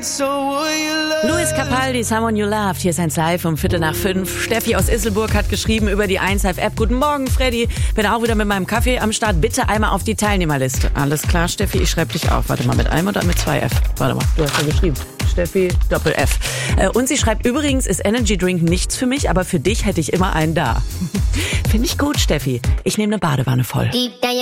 Luis Capaldi, Someone You Loved. Hier ist ein Live um 4:45. Steffi aus Isselburg hat geschrieben über die 1Live-App. Guten Morgen, Freddy. Bin auch wieder mit meinem Kaffee am Start. Bitte einmal auf die Teilnehmerliste. Alles klar, Steffi, ich schreibe dich auf. Warte mal, mit einem oder mit 2 F? Warte mal, du hast ja geschrieben. Steffi, Doppel-F. Und sie schreibt, übrigens ist Energy Drink nichts für mich, aber für dich hätte ich immer einen da. Finde ich gut, Steffi. Ich nehme eine Badewanne voll.